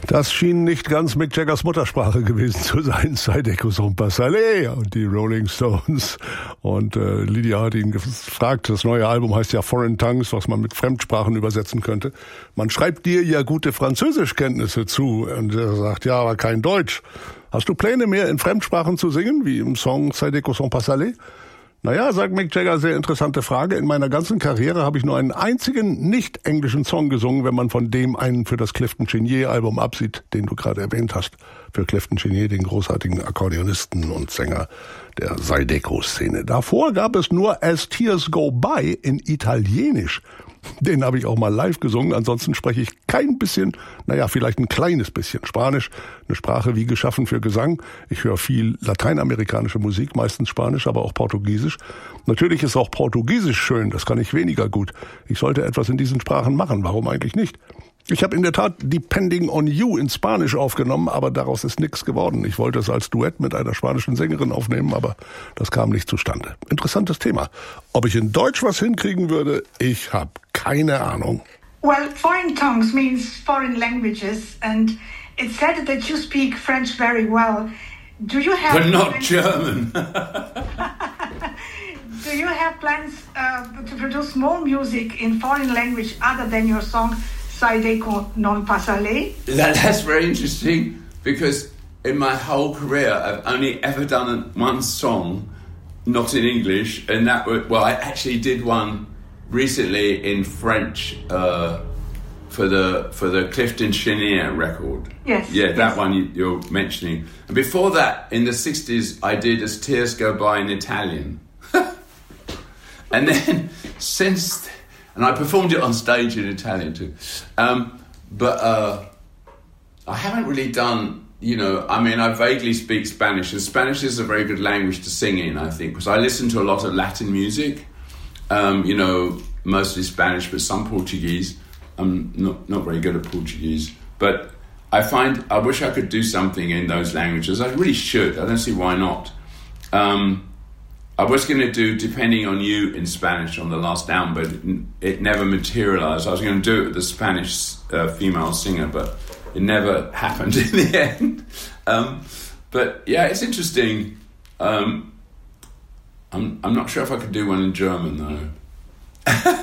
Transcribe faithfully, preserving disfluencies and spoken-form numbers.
Das schien nicht ganz Mick Jaggers Muttersprache gewesen zu sein, Zydeco son pas aller und die Rolling Stones. Und äh, Lydia hat ihn gefragt, das neue Album heißt ja Foreign Tongues, was man mit Fremdsprachen übersetzen könnte. Man schreibt dir ja gute Französischkenntnisse zu. Und er sagt, ja, aber kein Deutsch. Hast du Pläne, mehr in Fremdsprachen zu singen, wie im Song Zydeco son pas aller? Naja, sagt Mick Jagger, sehr interessante Frage. In meiner ganzen Karriere habe ich nur einen einzigen nicht-englischen Song gesungen, wenn man von dem einen für das Clifton Chenier-Album absieht, den du gerade erwähnt hast. Für Clifton Chenier, den großartigen Akkordeonisten und Sänger der Zydeco-Szene. Davor gab es nur As Tears Go By in Italienisch. Den habe ich auch mal live gesungen. Ansonsten spreche ich kein bisschen, naja, vielleicht ein kleines bisschen Spanisch. Eine Sprache wie geschaffen für Gesang. Ich höre viel lateinamerikanische Musik, meistens Spanisch, aber auch Portugiesisch. Natürlich ist auch Portugiesisch schön, das kann ich weniger gut. Ich sollte etwas in diesen Sprachen machen, warum eigentlich nicht? Ich habe in der Tat Depending on You in Spanisch aufgenommen, aber daraus ist nichts geworden. Ich wollte es als Duett mit einer spanischen Sängerin aufnehmen, aber das kam nicht zustande. Interessantes Thema. Ob ich in Deutsch was hinkriegen würde, ich habe keine Ahnung. Well, foreign tongues means foreign languages, and it's said that you speak French very well. Do you have... But not German. Do you have plans uh, to produce more music in foreign language other than your song Zydeco non pas aller? That, that's very interesting, because in my whole career I've only ever done one song not in English, and that was, well, I actually did one recently in French uh, for the for the Clifton Chenier record. Yes. Yeah, that yes. one you, you're mentioning. And before that, in the sixties, I did As Tears Go By in Italian. And then since... And I performed it on stage in Italian too. Um, but uh, I haven't really done, you know, I mean, I vaguely speak Spanish. And Spanish is a very good language to sing in, I think, because I listen to a lot of Latin music. Um, you know, mostly Spanish, but some Portuguese. I'm not, not very good at Portuguese. But I find, I wish I could do something in those languages. I really should. I don't see why not. Um, I was going to do Depending on You in Spanish on the last album, but it, it never materialized. I was going to do it with the Spanish uh, female singer, but it never happened in the end. Um, but yeah, it's interesting. Um, I'm, I'm not sure if I could do one in German, though.